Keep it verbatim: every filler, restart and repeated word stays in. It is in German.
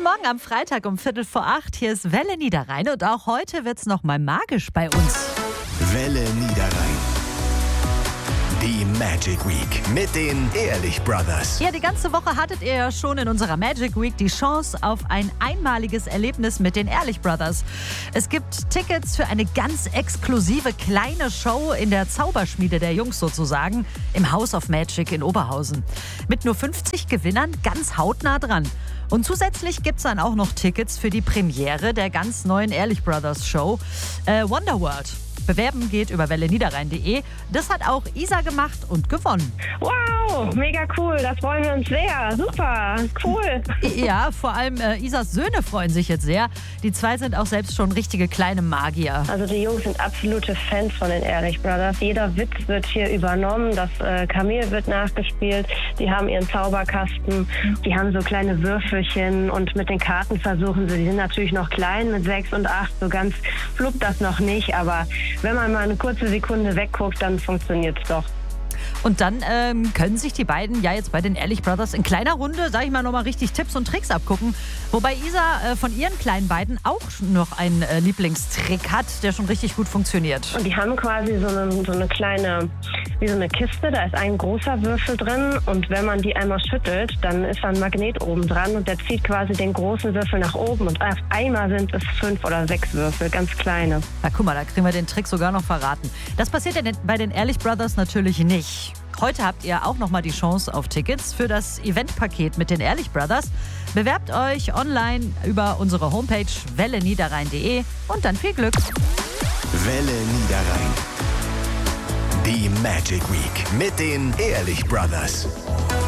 Morgen am Freitag um Viertel vor acht. Hier ist Welle Niederrhein und auch heute wird's noch mal magisch bei uns. Welle Niederrhein. Die Magic Week mit den Ehrlich Brothers. Ja, die ganze Woche hattet ihr ja schon in unserer Magic Week die Chance auf ein einmaliges Erlebnis mit den Ehrlich Brothers. Es gibt Tickets für eine ganz exklusive kleine Show in der Zauberschmiede der Jungs sozusagen im House of Magic in Oberhausen. Mit nur fünfzig Gewinnern ganz hautnah dran. Und zusätzlich gibt es dann auch noch Tickets für die Premiere der ganz neuen Ehrlich Brothers Show äh, Wonderworld. Bewerben geht über welle niederrhein punkt de. Das hat auch Isa gemacht und gewonnen. Wow, mega cool. Das freuen wir uns sehr. Super, cool. Ja, vor allem äh, Isas Söhne freuen sich jetzt sehr. Die zwei sind auch selbst schon richtige kleine Magier. Also die Jungs sind absolute Fans von den Ehrlich Brothers. Jeder Witz wird hier übernommen. Das äh, Kamel wird nachgespielt. Die haben ihren Zauberkasten. Die haben so kleine Würfelchen und mit den Karten versuchen sie. Die sind natürlich noch klein mit sechs und acht. So ganz fluppt das noch nicht, aber wenn man mal eine kurze Sekunde wegguckt, dann funktioniert es doch. Und dann ähm, können sich die beiden ja jetzt bei den Ehrlich Brothers in kleiner Runde, sag ich mal, nochmal richtig Tipps und Tricks abgucken. Wobei Isa äh, von ihren kleinen beiden auch noch einen äh, Lieblingstrick hat, der schon richtig gut funktioniert. Und die haben quasi so eine, so eine kleine, wie so eine Kiste, da ist ein großer Würfel drin und wenn man die einmal schüttelt, dann ist da ein Magnet oben dran und der zieht quasi den großen Würfel nach oben und auf einmal sind es fünf oder sechs Würfel, ganz kleine. Na guck mal, da kriegen wir den Trick sogar noch verraten. Das passiert ja bei den Ehrlich Brothers natürlich nicht. Heute habt ihr auch noch mal die Chance auf Tickets für das Eventpaket mit den Ehrlich Brothers. Bewerbt euch online über unsere Homepage welle niederrhein punkt de und dann viel Glück. Welle Niederrhein. Die Magic Week mit den Ehrlich Brothers.